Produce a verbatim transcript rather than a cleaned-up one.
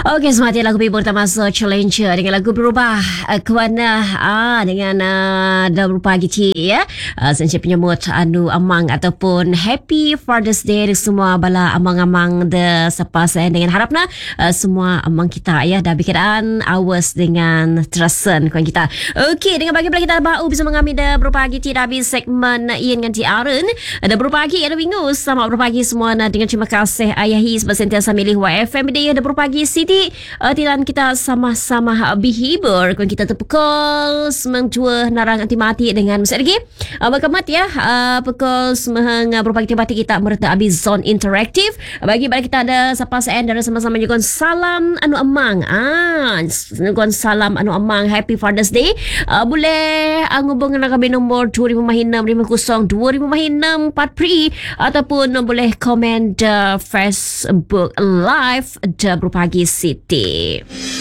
Okey, semangat lagu Bibur termasuk Challenger dengan lagu berubah uh, kewarna ah dengan uh, dah berupa gitu ya. Uh, saya penyambut anu amang ataupun Happy Father's Day untuk semua bala amang-amang de sepas dengan harapna uh, semua amang kita ya dah berkaitan awas dengan terasan kawan kita. Okey, dengan bagi-bagi kita bau bisa mengambil dah berupa gitu dah habis segmen Ian dengan Tiaren. Ada berupa lagi ada minggu sama berupa lagi semua nah, dengan terima kasih ayahi sebab sentiasa milih Y F M dia ada berupa lagi Siti uh, tilan kita sama-sama berhibur kalau kita terpukul semang dua narang anti mati dengan mesti lagi uh, bagamat ya uh, pukul semang uh, berupa kita mati kita merta habis zone interaktif bagi bagi kita ada sapa saya dan sama-sama juga salam anu amang ah juga salam anu amang Happy Father's Day uh, boleh uh, ngubung dengan kami nombor dua ribu enam lima kosong dua ribu enam empat pri ataupun boleh komen uh, Facebook live dah berupa lagi Siti.